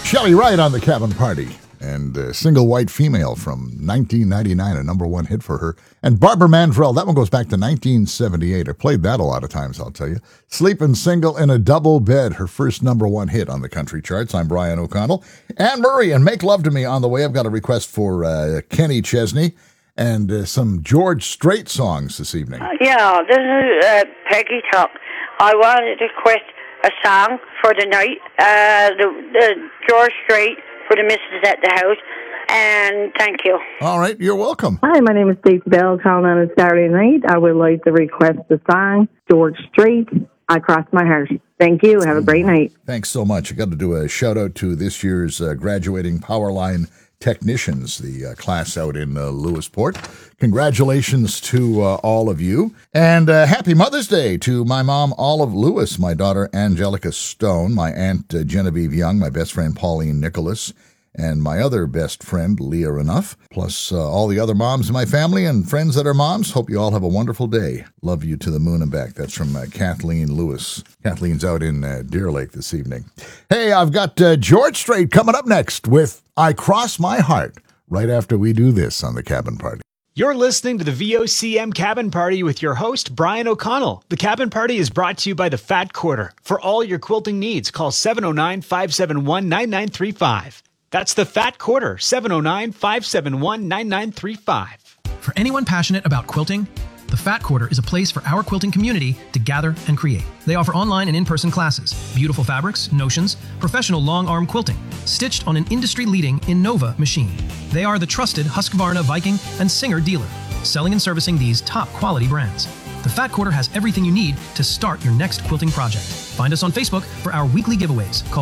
Shelley Wright on the Cabin Party, and Single White Female from 1999, a number one hit for her. And Barbara Mandrell, that one goes back to 1978. I played that a lot of times, I'll tell you. Sleeping Single in a Double Bed, her first number one hit on the country charts. I'm Brian O'Connell. Anne Murray and Make Love to Me on the way. I've got a request for Kenny Chesney and some George Strait songs this evening. Yeah, this is Peggy Tuck. I wanted to request a song for the night, the George Strait for the missus at the house, and thank you. All right, you're welcome. Hi, my name is Stacey Bell, calling on a Saturday night. I would like to request the song, George Strait, I Cross My Heart. Thank you. Have a great night. Thanks so much. I got to do a shout-out to this year's graduating Powerline technicians, the class out in Lewisport. Congratulations to all of you. And happy Mother's Day to my mom, Olive Lewis, my daughter, Angelica Stone, my aunt, Genevieve Young, my best friend, Pauline Nicholas, and my other best friend, Leah Renuff, plus all the other moms in my family and friends that are moms. Hope you all have a wonderful day. Love you to the moon and back. That's from Kathleen Lewis. Kathleen's out in Deer Lake this evening. Hey, I've got George Strait coming up next with I Cross My Heart, right after we do this on the Cabin Party. You're listening to the VOCM Cabin Party with your host, Brian O'Connell. The Cabin Party is brought to you by the Fat Quarter. For all your quilting needs, call 709-571-9935. That's the Fat Quarter, 709-571-9935. For anyone passionate about quilting, the Fat Quarter is a place for our quilting community to gather and create. They offer online and in-person classes, beautiful fabrics, notions, professional long-arm quilting, stitched on an industry-leading Innova machine. They are the trusted Husqvarna, Viking, and Singer dealer, selling and servicing these top-quality brands. The Fat Quarter has everything you need to start your next quilting project. Find us on Facebook for our weekly giveaways. Call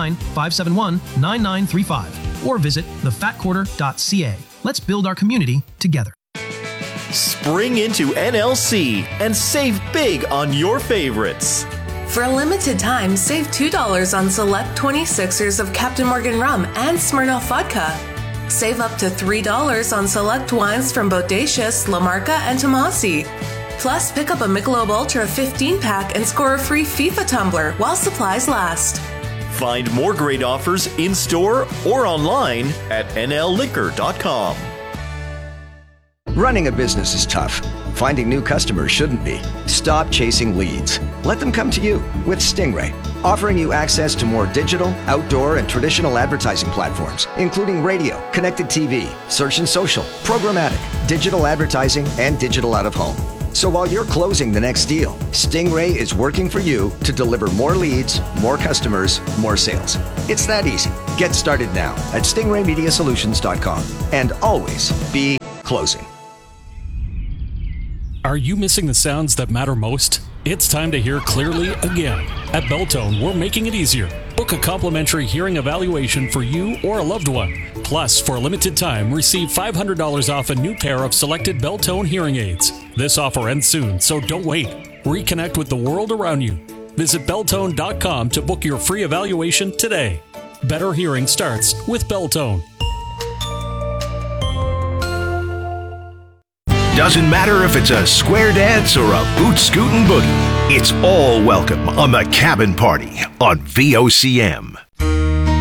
709-571-9935 or visit thefatquarter.ca. Let's build our community together. Spring into NLC and save big on your favorites. For a limited time, save $2 on select 26ers of Captain Morgan rum and Smirnoff vodka. Save up to $3 on select wines from Bodacious, La Marca, and Tomasi. Plus, pick up a Michelob Ultra 15-pack and score a free FIFA tumbler while supplies last. Find more great offers in-store or online at nlliquor.com. Running a business is tough. Finding new customers shouldn't be. Stop chasing leads. Let them come to you with Stingray, offering you access to more digital, outdoor, and traditional advertising platforms, including radio, connected TV, search and social, programmatic, digital advertising, and digital out-of-home. So while you're closing the next deal, Stingray is working for you to deliver more leads, more customers, more sales. It's that easy. Get started now at stingraymediasolutions.com and always be closing. Are you missing the sounds that matter most? It's time to hear clearly again. At Beltone, we're making it easier. Book a complimentary hearing evaluation for you or a loved one. Plus, for a limited time, receive $500 off a new pair of selected Beltone hearing aids. This offer ends soon, so don't wait. Reconnect with the world around you. Visit Beltone.com to book your free evaluation today. Better hearing starts with Beltone. Doesn't matter if it's a square dance or a boot scootin' boogie. It's all welcome on the Cabin Party on VOCM.